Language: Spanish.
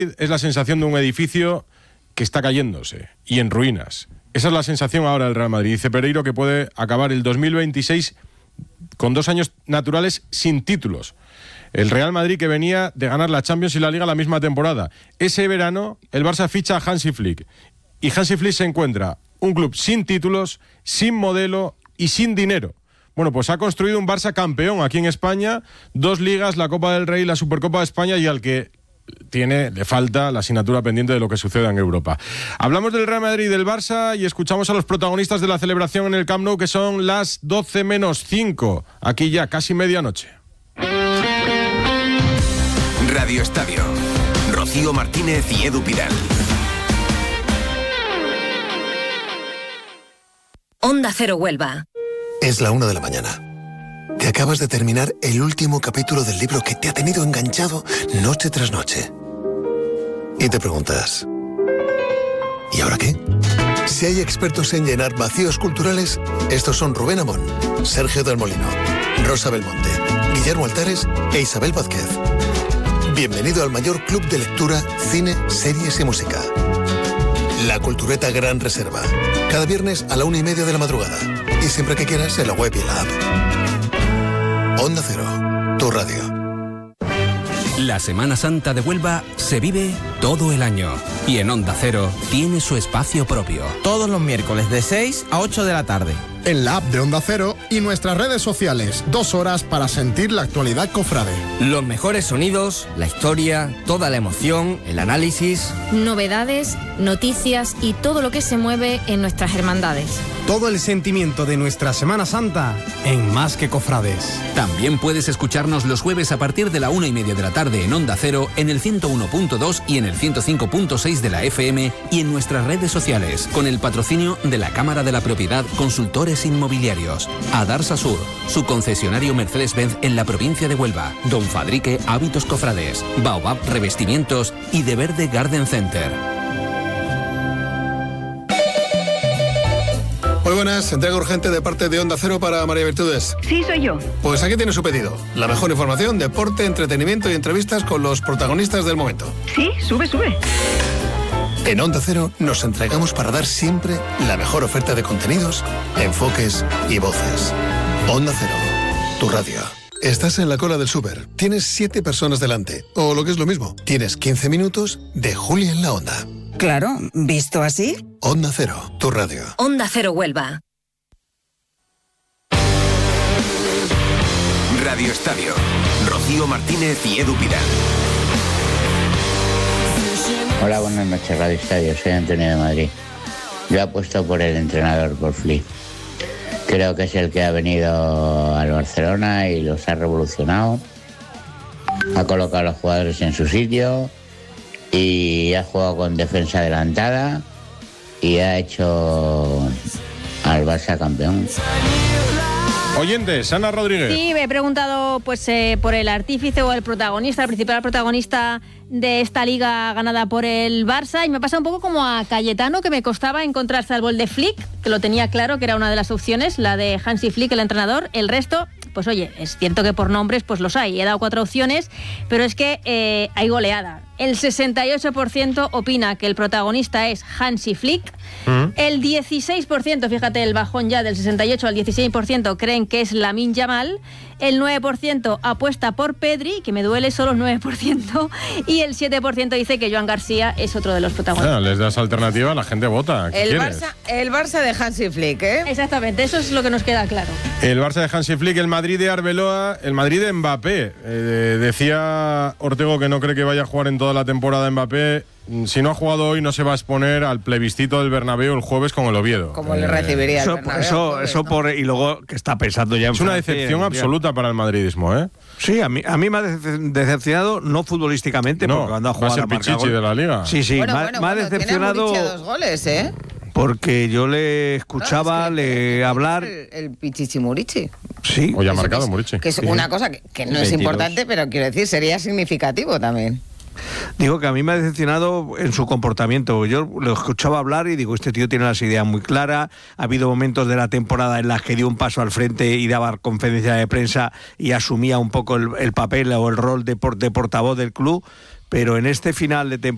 es la sensación de un edificio que está cayéndose y en ruinas. Esa es la sensación ahora del Real Madrid. Dice Pereiro que puede acabar el 2026 con 2 años naturales sin títulos. El Real Madrid que venía de ganar la Champions y la Liga la misma temporada. Ese verano el Barça ficha a Hansi Flick y Hansi Flick se encuentra un club sin títulos, sin modelo y sin dinero. Bueno, pues ha construido un Barça campeón aquí en España, 2 ligas, la Copa del Rey, la Supercopa de España, y al que le falta la asignatura pendiente de lo que suceda en Europa. Hablamos del Real Madrid y del Barça y escuchamos a los protagonistas de la celebración en el Camp Nou, que son las 12 menos 5, aquí ya casi medianoche. Radio Estadio, Rocío Martínez y Edu Pidal. Onda Cero Huelva. Es la 1 de la mañana. Te acabas de terminar el último capítulo del libro que te ha tenido enganchado noche tras noche. Y te preguntas, ¿y ahora qué? Si hay expertos en llenar vacíos culturales, estos son Rubén Amón, Sergio del Molino, Rosa Belmonte, Guillermo Altares e Isabel Vázquez. Bienvenido al mayor club de lectura, cine, series y música. La Cultureta Gran Reserva. Cada viernes a la 1:30 de la madrugada. Y siempre que quieras en la web y en la app. Onda Cero, tu radio. La Semana Santa de Huelva se vive todo el año. Y en Onda Cero tiene su espacio propio. Todos los miércoles de 6 a 8 de la tarde. En la app de Onda Cero y nuestras redes sociales. 2 horas para sentir la actualidad cofrade. Los mejores sonidos, la historia, toda la emoción, el análisis. Novedades, noticias y todo lo que se mueve en nuestras hermandades. Todo el sentimiento de nuestra Semana Santa en Más que Cofrades. También puedes escucharnos los jueves a partir de la 1:30 de la tarde en Onda Cero, en el 101.2 y en el 105.6 de la FM y en nuestras redes sociales, con el patrocinio de la Cámara de la Propiedad, Consultores Inmobiliarios, Adarsa Sur, su concesionario Mercedes-Benz en la provincia de Huelva, Don Fadrique Hábitos Cofrades, Baobab Revestimientos y De Verde Garden Center. Muy buenas, entrega urgente de parte de Onda Cero para María Virtudes. Sí, soy yo. Pues aquí tiene su pedido. La mejor información, deporte, entretenimiento y entrevistas con los protagonistas del momento. Sí, sube. En Onda Cero nos entregamos para dar siempre la mejor oferta de contenidos, enfoques y voces. Onda Cero, tu radio. Estás en la cola del súper, tienes 7 personas delante, o lo que es lo mismo, tienes 15 minutos de Julia en la Onda. Claro, ¿visto así? Onda Cero, tu radio. Onda Cero Huelva. Radio Estadio, Rocío Martínez y Edu Pidal. Hola, buenas noches, Radio Estadio. Soy Antonio de Madrid. Yo apuesto por el entrenador, por Flick. Creo que es el que ha venido al Barcelona y los ha revolucionado. Ha colocado a los jugadores en su sitio y ha jugado con defensa adelantada y ha hecho al Barça campeón. Oyentes, Ana Rodríguez. Sí, me he preguntado por el artífice o el protagonista, el principal protagonista de esta liga ganada por el Barça, y me pasa un poco como a Cayetano, que me costaba encontrar, salvo el de Flick, que lo tenía claro que era una de las opciones, la de Hansi Flick, el entrenador. El resto, pues oye, es cierto que por nombres pues los hay, he dado 4 opciones, pero es que hay goleada. El 68% opina que el protagonista es Hansi Flick. El 16%, fíjate el bajón ya del 68 al 16%, creen que es Lamine Yamal. El 9% apuesta por Pedri, que me duele, solo el 9%. Y el 7% dice que Joan García es otro de los protagonistas. Les das alternativa, la gente vota. El Barça de Hansi Flick, ¿eh? Exactamente, eso es lo que nos queda claro. El Barça de Hansi Flick, el Madrid de Arbeloa, el Madrid de Mbappé. Decía Ortego que no cree que vaya a jugar en toda la temporada Mbappé. Si no ha jugado hoy, no se va a exponer al plebiscito del Bernabéu el jueves con el Oviedo. ¿Cómo le recibiría el Bernabéu? Eso y luego que está pensando ya en Es una Francia, decepción absoluta para el madridismo, ¿eh? Sí, a mí me ha decepcionado, no futbolísticamente, porque cuando ha jugado va a ser Pichichi de la Liga. Sí, me ha decepcionado. Tiene a 2 goles, ¿eh? Porque yo le escuchaba hablar. El Pichichi Murici. Sí. Hoy ha marcado Murici. Que es una cosa que no es importante, pero quiero decir, sería significativo también. Digo que a mí me ha decepcionado en su comportamiento. Yo lo escuchaba hablar y digo, este tío tiene las ideas muy claras. Ha habido momentos de la temporada en las que dio un paso al frente y daba conferencia de prensa y asumía un poco el papel o el rol de portavoz del club, pero en este final de temporada